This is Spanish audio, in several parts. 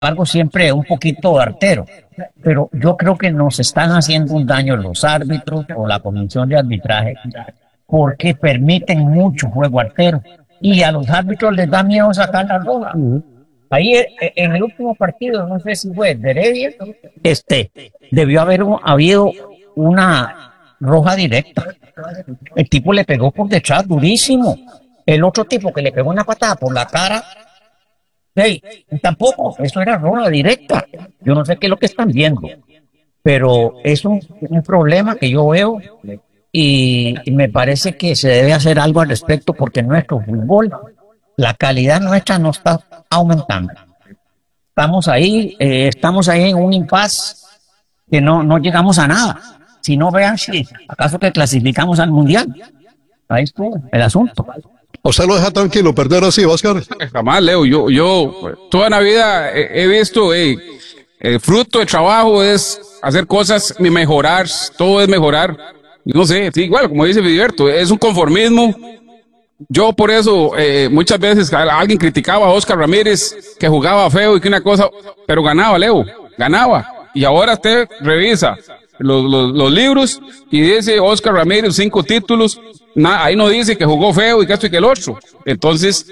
embargo, siempre un poquito artero. Pero yo creo que nos están haciendo un daño los árbitros o la comisión de arbitraje porque permiten mucho juego artero y a los árbitros les da miedo sacar la roja. Ahí en el último partido, no sé si fue de Heredia, debió haber habido una roja directa. El tipo le pegó por detrás durísimo. El otro tipo que le pegó una patada por la cara, hey, tampoco, eso era roja directa. Yo no sé qué es lo que están viendo, pero es un problema que yo veo y me parece que se debe hacer algo al respecto porque nuestro fútbol, la calidad nuestra no está aumentando. Estamos ahí en un impasse que no llegamos a nada. Si no vean si acaso que clasificamos al mundial. Ahí estuvo el asunto. ¿O sea, lo deja tranquilo perder así, Oscar? Jamás, Leo. Yo toda la vida he visto, el fruto de trabajo es hacer cosas, mejorar, todo es mejorar. No sé, sí, igual, como dice Filiberto, es un conformismo. Yo por eso muchas veces alguien criticaba a Oscar Ramírez que jugaba feo y que una cosa, pero ganaba, Leo, ganaba. Y ahora usted revisa los libros y dice Oscar Ramírez 5 títulos, ahí no dice que jugó feo y que esto y que el otro. Entonces,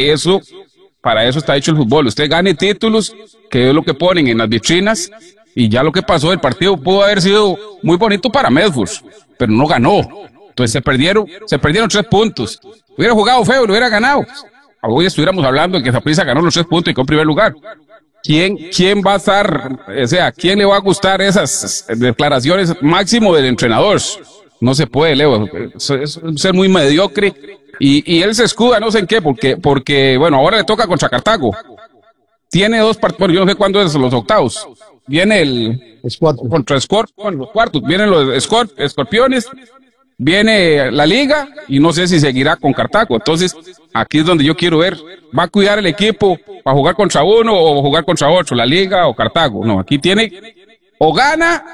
para eso está hecho el fútbol. Usted gane títulos, que es lo que ponen en las vitrinas, y ya lo que pasó, el partido pudo haber sido muy bonito para Medford, pero no ganó. Entonces se perdieron 3 puntos. Hubiera jugado feo, lo hubiera ganado. Hoy estuviéramos hablando de que Saprissa ganó los 3 puntos y quedó en primer lugar. ¿Quién va a estar, o sea, quién le va a gustar esas declaraciones máximo del entrenador? No se puede, Leo, es ser muy mediocre y él se escuda, no sé en qué, porque bueno, ahora le toca contra Cartago. Tiene 2 partidos, bueno, yo no sé cuándo es los octavos. Viene contra Scorpion, los cuartos, vienen los Escorpiones, viene la liga y no sé si seguirá con Cartago. Entonces, aquí es donde yo quiero ver, ¿va a cuidar el equipo para jugar contra uno o jugar contra otro, la liga o Cartago? No, aquí tiene o gana,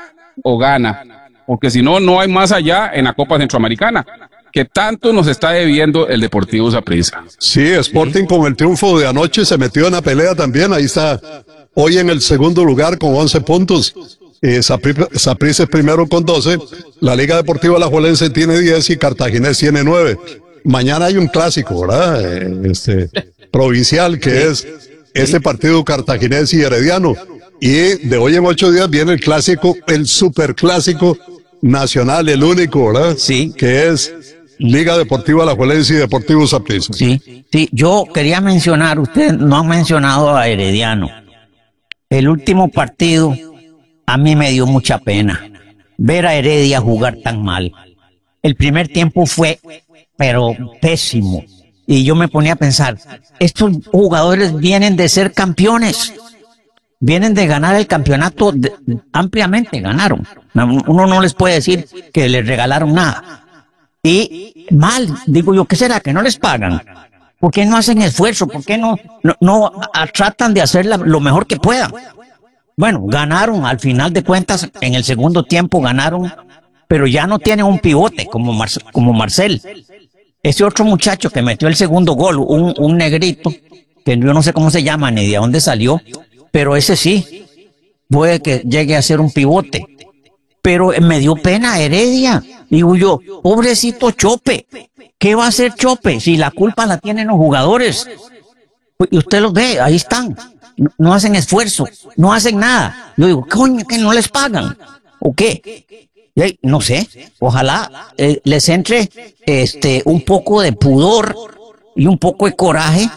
porque si no, no hay más allá en la Copa Centroamericana, que tanto nos está debiendo el Deportivo Saprissa. Sí, Sporting con el triunfo de anoche se metió en la pelea también, ahí está hoy en el segundo lugar con 11 puntos. Saprissa es primero con 12, la Liga Deportiva Alajuelense tiene 10 y Cartaginés tiene 9. Mañana hay un clásico, ¿verdad? Provincial, que es este partido cartaginés y herediano. Y de hoy en 8 días viene el clásico, el superclásico nacional, el único, ¿verdad? Sí. Que es Liga Deportiva Alajuelense y Deportivo Saprissa. Sí, yo quería mencionar, usted no ha mencionado a Herediano. El último partido a mí me dio mucha pena ver a Heredia jugar tan mal. El primer tiempo fue, pero pésimo. Y yo me ponía a pensar, estos jugadores vienen de ser campeones, vienen de ganar el campeonato, ampliamente ganaron. Uno no les puede decir que les regalaron nada. Y mal, digo yo, ¿qué será? ¿Que no les pagan? ¿Por qué no hacen esfuerzo? ¿Por qué no tratan de hacer lo mejor que puedan? Bueno, ganaron, al final de cuentas, en el segundo tiempo ganaron, pero ya no tienen un pivote como Marcel. Ese otro muchacho que metió el segundo gol, un negrito, que yo no sé cómo se llama ni de dónde salió, pero ese sí, puede que llegue a ser un pivote. Pero me dio pena Heredia. Digo yo, pobrecito Chope, ¿qué va a hacer Chope si la culpa la tienen los jugadores? Y usted los ve, ahí están. No hacen esfuerzo, no hacen nada. Yo digo, coño, que no les pagan, ¿o qué? No sé, ojalá les entre un poco de pudor y un poco de coraje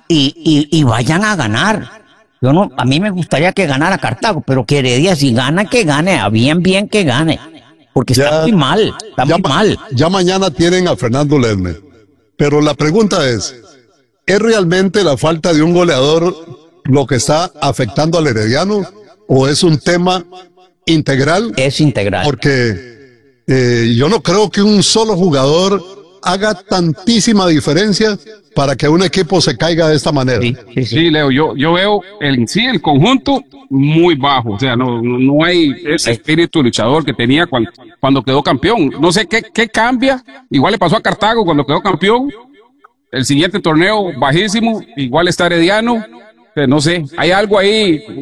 y vayan a ganar. A mí me gustaría que ganara Cartago, pero que Heredia si gana, que gane, a bien que gane, porque está muy mal, mal. Ya mañana tienen a Fernando Ledme, pero la pregunta ¿es realmente la falta de un goleador lo que está afectando al Herediano o es un tema integral? Es integral. Porque yo no creo que un solo jugador haga tantísima diferencia para que un equipo se caiga de esta manera. Sí, Leo, yo veo el conjunto muy bajo, o sea, no hay ese espíritu luchador que tenía cuando quedó campeón. No sé qué cambia, igual le pasó a Cartago cuando quedó campeón, el siguiente torneo bajísimo, igual está Herediano, No sé, hay algo ahí.